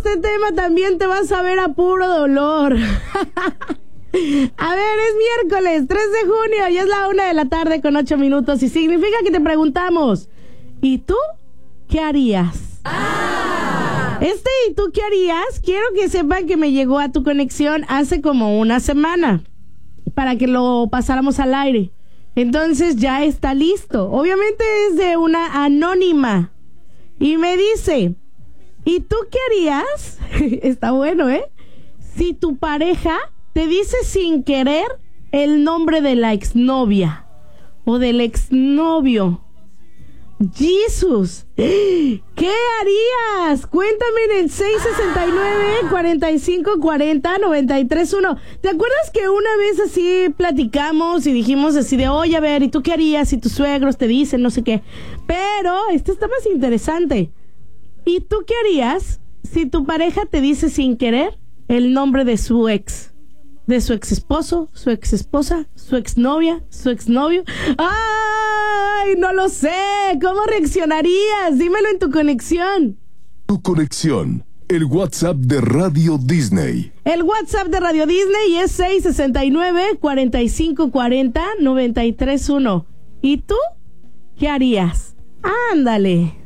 este tema también te vas a ver a puro dolor. A ver, es miércoles 3 de junio, ya es la 1:00 con 8 minutos y significa que te preguntamos, ¿y tú qué harías? ¿Y tú qué harías? Quiero que sepan que me llegó a tu conexión hace como una semana para que lo pasáramos al aire. Entonces ya está listo. Obviamente es de una anónima. Y me dice, ¿y tú qué harías? Está bueno, ¿eh? Si tu pareja te dice sin querer el nombre de la exnovia o del exnovio. ¡Jesús! ¿Qué harías? Cuéntame en el 669-4540-931. ¿Te acuerdas que una vez así platicamos y dijimos así de, oye, a ver, ¿y tú qué harías si tus suegros te dicen no sé qué? Pero esto está más interesante. ¿Y tú qué harías si tu pareja te dice sin querer el nombre de su ex? De su ex esposo, su ex esposa, su exnovia, su exnovio. ¡Ay! No lo sé. ¿Cómo reaccionarías? Dímelo en tu conexión. Tu conexión. El WhatsApp de Radio Disney. El WhatsApp de Radio Disney es 669-4540-931. ¿Y tú qué harías? Ándale.